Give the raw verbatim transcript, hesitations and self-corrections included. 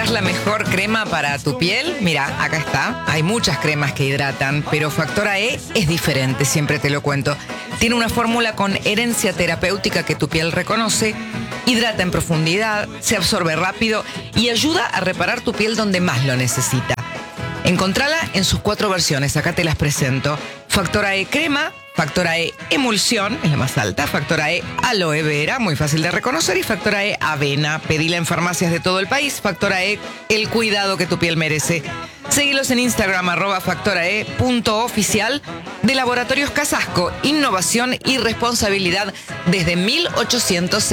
¿Buscas la mejor crema para tu piel? Mira, acá está. Hay muchas cremas que hidratan, pero Factora E es diferente, siempre te lo cuento. Tiene una fórmula con herencia terapéutica que tu piel reconoce, hidrata en profundidad, se absorbe rápido y ayuda a reparar tu piel donde más lo necesita. Encontrala en sus cuatro versiones, acá te las presento. Factora E Crema, Factora E Emulsión, es la más alta, Factora E Aloe Vera, muy fácil de reconocer, y Factora E Avena. Pedila en farmacias de todo el país. Factora E, el cuidado que tu piel merece. Seguilos en Instagram, arroba factorae punto oficial de Laboratorios Casasco. Innovación y responsabilidad desde mil ochocientos